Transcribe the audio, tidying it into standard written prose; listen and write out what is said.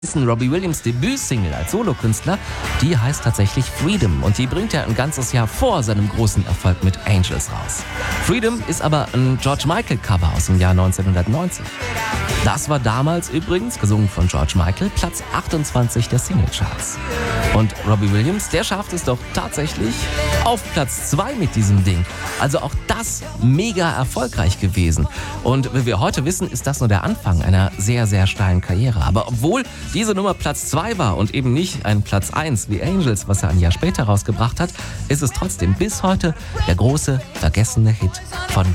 Robbie Williams Debütsingle als Solokünstler, die heißt tatsächlich Freedom und die bringt er ein ganzes Jahr vor seinem großen Erfolg mit Angels raus. Freedom ist aber ein George Michael Cover aus dem Jahr 1990. Das war damals übrigens, gesungen von George Michael, Platz 28 der Singlecharts. Und Robbie Williams, der schafft es doch tatsächlich auf Platz 2 mit diesem Ding. Also auch das mega erfolgreich gewesen. Und wie wir heute wissen, ist das nur der Anfang einer sehr, sehr steilen Karriere. Aber obwohl diese Nummer Platz 2 war und eben nicht ein Platz 1 wie Angels, was er ein Jahr später rausgebracht hat, ist es trotzdem bis heute der große, vergessene Hit von